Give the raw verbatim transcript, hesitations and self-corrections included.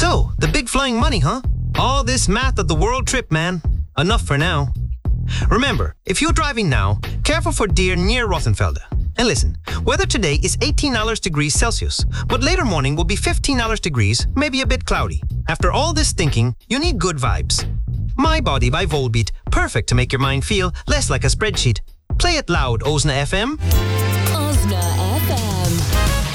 So, the big flying money, huh? All this math of the world trip, man. Enough for now. Remember, if you're driving now, careful for deer near Rothenfelde. And listen, weather today is eighteen degrees Celsius, but later morning will be fifteen degrees, maybe a bit cloudy. After all this thinking, you need good vibes. My Body by Volbeat, perfect to make your mind feel less like a spreadsheet. Play it loud, Ozna F M. Ozna